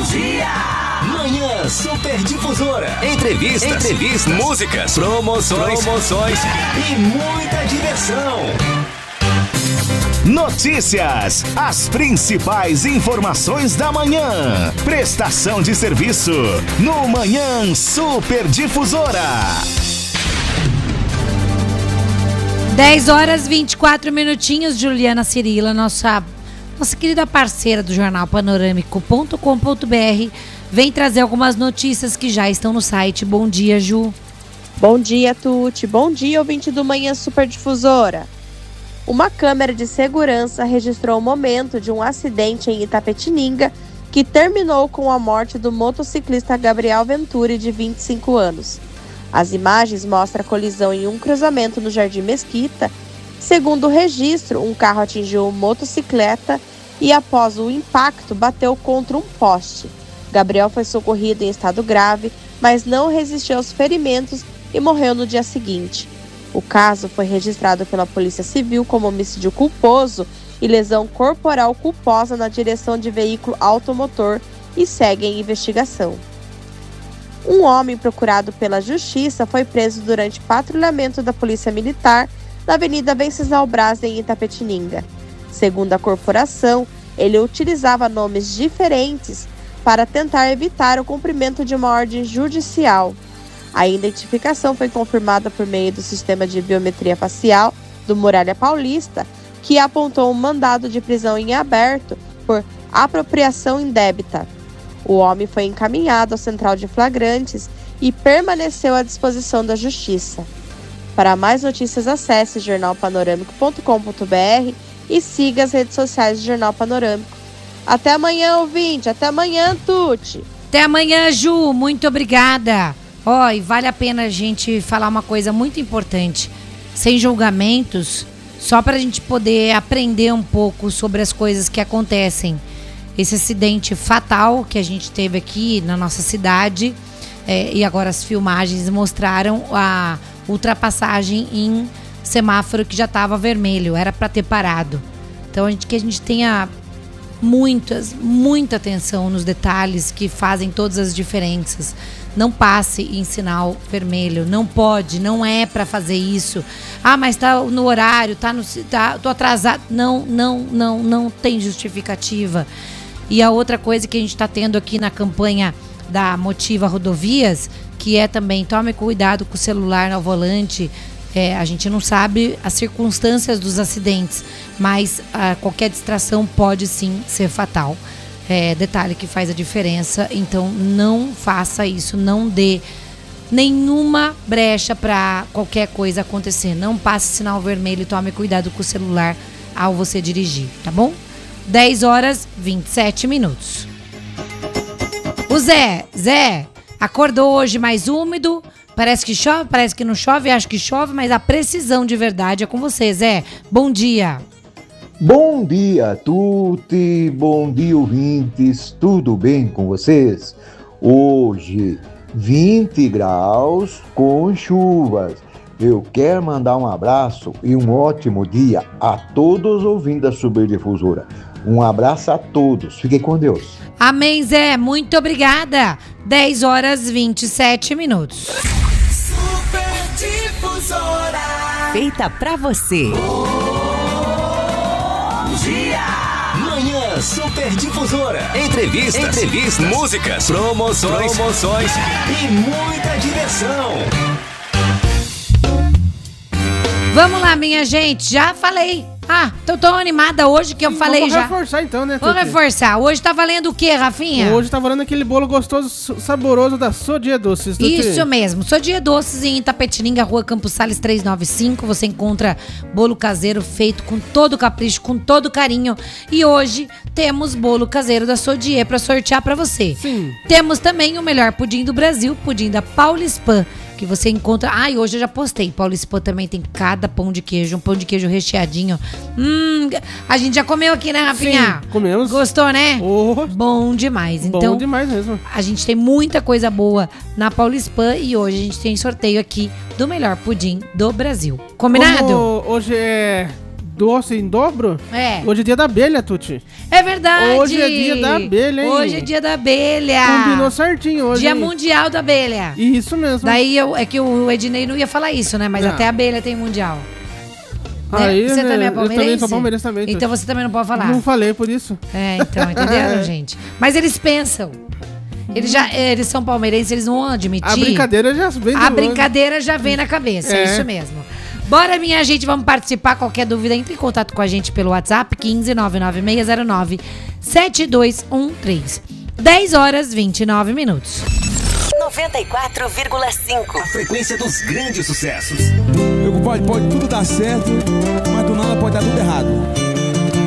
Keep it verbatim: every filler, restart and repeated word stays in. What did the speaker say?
Manhã Super Difusora. Entrevistas, Entrevistas, músicas, promoções, promoções e muita diversão. Notícias, as principais informações da manhã. Prestação de serviço no Manhã Super Difusora. dez horas e vinte e quatro minutinhos, Juliana Cirila, nossa, nossa querida parceira do jornal panorâmico ponto com ponto br, vem trazer algumas notícias que já estão no site. Bom dia, Ju. Bom dia, Tuti. Bom dia, ouvinte do Manhã Super Difusora. Uma câmera de segurança registrou o momento de um acidente em Itapetininga que terminou com a morte do motociclista Gabriel Venturi, de vinte e cinco anos. As imagens mostram a colisão em um cruzamento no Jardim Mesquita. Segundo o registro, um carro atingiu uma motocicleta e, após o impacto, bateu contra um poste. Gabriel foi socorrido em estado grave, mas não resistiu aos ferimentos e morreu no dia seguinte. O caso foi registrado pela Polícia Civil como homicídio culposo e lesão corporal culposa na direção de veículo automotor e segue em investigação. Um homem procurado pela Justiça foi preso durante patrulhamento da Polícia Militar na Avenida Venceslau Braz, em Itapetininga. Segundo a corporação, ele utilizava nomes diferentes para tentar evitar o cumprimento de uma ordem judicial. A identificação foi confirmada por meio do sistema de biometria facial do Muralha Paulista, que apontou um mandado de prisão em aberto por apropriação indébita. O homem foi encaminhado à central de flagrantes e permaneceu à disposição da Justiça. Para mais notícias, acesse jornal panorâmico ponto com ponto br e siga as redes sociais do Jornal Panorâmico. Até amanhã, ouvinte. Até amanhã, Tuti. Até amanhã, Ju. Muito obrigada. Ó, oh, e vale a pena a gente falar uma coisa muito importante. Sem julgamentos, só para a gente poder aprender um pouco sobre as coisas que acontecem. Esse acidente fatal que a gente teve aqui na nossa cidade, é, e agora as filmagens mostraram a ultrapassagem em semáforo que já estava vermelho, era para ter parado. Então a gente, que a gente tenha muitas, muita atenção nos detalhes que fazem todas as diferenças. Não passe em sinal vermelho, não pode, não é para fazer isso. Ah, mas tá no horário, tá no, tá, tô atrasado. Não, não, não, não tem justificativa. E a outra coisa que a gente está tendo aqui na campanha da Motiva Rodovias, que é também tome cuidado com o celular no volante. É, a gente não sabe as circunstâncias dos acidentes, mas ah, qualquer distração pode sim ser fatal. É, detalhe que faz a diferença, então não faça isso, não dê nenhuma brecha para qualquer coisa acontecer. Não passe sinal vermelho e tome cuidado com o celular ao você dirigir, tá bom? dez horas e vinte e sete minutos. O Zé, Zé, acordou hoje mais úmido, parece que chove, parece que não chove, acho que chove, mas a precisão de verdade é com você, Zé. Bom dia. Bom dia, Tuti, bom dia, ouvintes, tudo bem com vocês? Hoje, vinte graus com chuvas. Eu quero mandar um abraço e um ótimo dia a todos os ouvintes da Super Difusora. Um abraço a todos, fiquem com Deus. Amém, Zé, muito obrigada. dez horas e vinte e sete minutos. Super Difusora. Feita pra você. Manhã Super Difusora. Entrevistas, Entrevistas, músicas, promoções, promoções e muita diversão. Vamos lá, minha gente, já falei. Ah, tô tão animada hoje que eu Sim, falei vamos já. Vamos reforçar então, né, Vamos Tuti? reforçar. Hoje tá valendo o quê, Rafinha? Hoje tá valendo aquele bolo gostoso, saboroso da Sodia Doces. Tuti. Isso mesmo. Sodia Doces em Itapetininga, Rua Campos Sales trezentos e noventa e cinco. Você encontra bolo caseiro feito com todo capricho, com todo carinho. E hoje temos bolo caseiro da Sodier pra sortear pra você. Sim. Temos também o melhor pudim do Brasil, pudim da Paulispan, que você encontra... Ah, e hoje eu já postei. Paulispan também tem cada pão de queijo, um pão de queijo recheadinho. Hum, a gente já comeu aqui, né, Rafinha? Sim, comemos. Gostou, né? Oh, bom demais. Então, bom demais mesmo. A gente tem muita coisa boa na Paulispan e hoje a gente tem sorteio aqui do melhor pudim do Brasil. Combinado? Como hoje é doce em dobro? É. Hoje é dia da abelha, Tuti. É verdade. Hoje é dia da abelha, hein? Hoje é dia da abelha. Combinou certinho hoje. Dia hein? Mundial da Abelha. Isso mesmo. Daí eu, é que o Ednei não ia falar isso, né? Mas Não. até a abelha tem mundial. Aí, Você né, também é eu palmeirense? também sou palmeirense também, Então Tuti. você também não pode falar. Não falei por isso. É, então, entenderam, gente? Mas eles pensam. Eles já eles são palmeirenses, eles não vão admitir. A brincadeira já vem do A brincadeira já vem na cabeça, é. É. Isso mesmo. Bora, minha gente, vamos participar. Qualquer dúvida, entre em contato com a gente pelo WhatsApp quinze nove nove seis zero nove sete dois um três. dez horas e vinte e nove minutos. noventa e quatro vírgula cinco. A frequência dos grandes sucessos. Pode, pode tudo dar certo, mas do nada pode dar tudo errado.